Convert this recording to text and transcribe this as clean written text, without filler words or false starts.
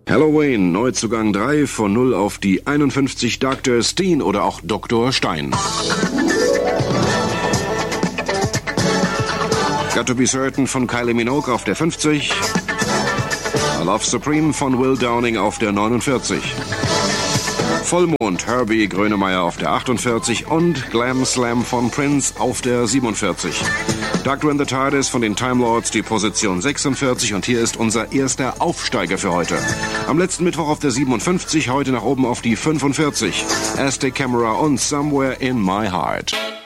Halloween, Neuzugang 3 von 0 auf die 51 Dr. Steen oder auch Dr. Stein. Got to be Certain von Kylie Minogue auf der 50. I Love Supreme von Will Downing auf der 49. Vollmond, Herbie Grönemeyer auf der 48 und Glam Slam von Prince auf der 47. Dr. in the TARDIS von den Time Lords, die Position 46 und hier ist unser erster Aufsteiger für heute. Am letzten Mittwoch auf der 57, heute nach oben auf die 45. Aztec Camera und Somewhere in My Heart.